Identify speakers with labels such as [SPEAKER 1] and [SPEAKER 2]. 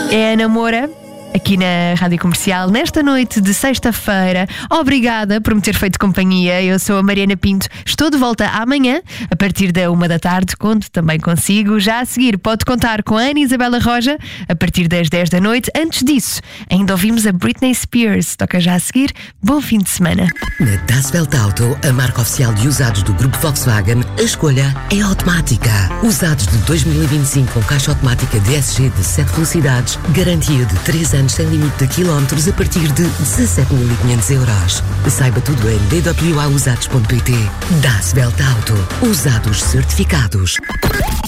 [SPEAKER 1] É a Namora, aqui na Rádio Comercial, nesta noite de sexta-feira. Obrigada por me ter feito companhia. Eu sou a Mariana Pinto. Estou de volta amanhã, a partir da 1 da tarde. Conto também consigo. Já a seguir, pode contar com a Ana Isabela Roja, a partir das 10 da noite. Antes disso, ainda ouvimos a Britney Spears. Toca já a seguir. Bom fim de semana.
[SPEAKER 2] Na Das Welt Auto, a marca oficial de usados do Grupo Volkswagen, a escolha é automática. Usados de 2025 com caixa automática DSG de 7 velocidades, garantia de 3 anos sem limite de quilómetros a partir de 17.500 euros. Saiba tudo em dwausados.pt. Das Welt Auto. Usados certificados.